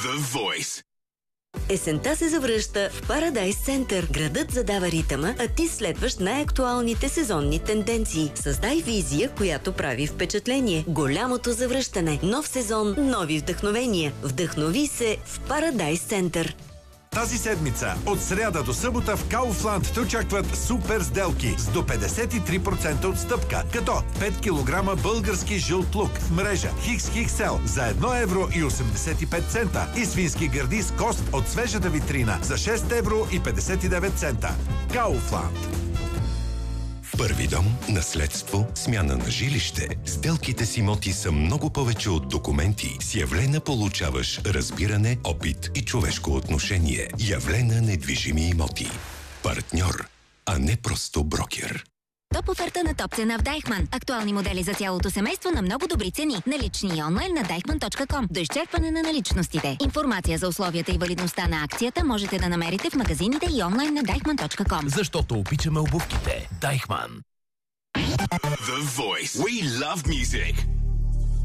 The Voice. Есента се завръща в Парадайс Център. Градът задава ритъма, а ти следваш най-актуалните сезонни тенденции. Създай визия, която прави впечатление. Голямото завръщане. Нов сезон, нови вдъхновения. Вдъхнови се в Парадайс Център. Тази седмица, от сряда до събота в Kaufland те очакват супер сделки с до 53% отстъпка, като 5 кг български жълт лук в мрежа XXL за 1,85 евро и свински гърди с кост от свежата витрина за 6,59 евро. Kaufland. Първи дом, наследство, смяна на жилище. Сделките с имоти са много повече от документи. С Явлена получаваш разбиране, опит и човешко отношение. Явлена недвижими имоти. Партньор, а не просто брокер. Топ оферта на топ цена в Дайхман. Актуални модели за цялото семейство на много добри цени. Налични и онлайн на deichmann.com. До изчерпване на наличностите. Информация за условията и валидността на акцията можете да намерите в магазините и онлайн на deichmann.com. Защото обичаме обувките. Дайхман. The Voice. We love music.